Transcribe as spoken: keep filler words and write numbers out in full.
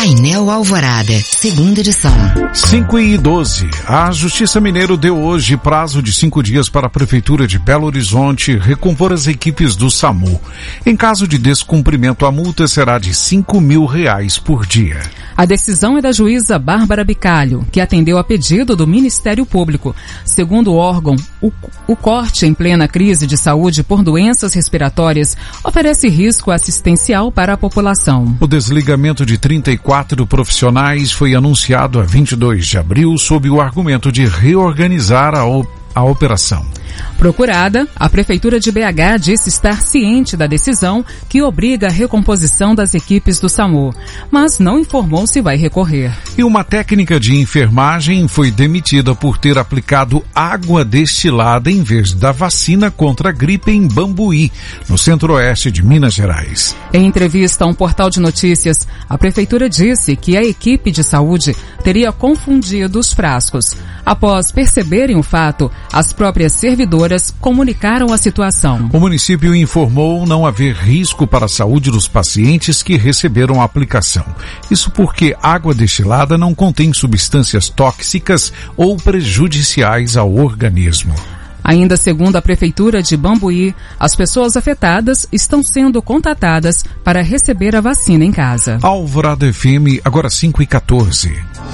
Painel Alvorada, segunda edição. cinco e doze. A Justiça Mineiro deu hoje prazo de cinco dias para a Prefeitura de Belo Horizonte recompor as equipes do SAMU. Em caso de descumprimento, a multa será de cinco mil reais por dia. A decisão é da juíza Bárbara Bicalho, que atendeu a pedido do Ministério Público. Segundo o órgão, o, o corte em plena crise de saúde por doenças respiratórias oferece risco assistencial para a população. O desligamento de trinta e quatro profissionais foi anunciado a vinte e dois de abril sob o argumento de reorganizar a operação. A operação. Procurada, a Prefeitura de B H disse estar ciente da decisão que obriga a recomposição das equipes do SAMU, mas não informou se vai recorrer. E uma técnica de enfermagem foi demitida por ter aplicado água destilada em vez da vacina contra a gripe em Bambuí, no centro-oeste de Minas Gerais. Em entrevista a um portal de notícias, a Prefeitura disse que a equipe de saúde teria confundido os frascos. Após perceberem o fato, as próprias servidoras comunicaram a situação. O município informou não haver risco para a saúde dos pacientes que receberam a aplicação. Isso porque água destilada não contém substâncias tóxicas ou prejudiciais ao organismo. Ainda segundo a Prefeitura de Bambuí, as pessoas afetadas estão sendo contatadas para receber a vacina em casa. Alvorada F M, agora cinco e quatorze.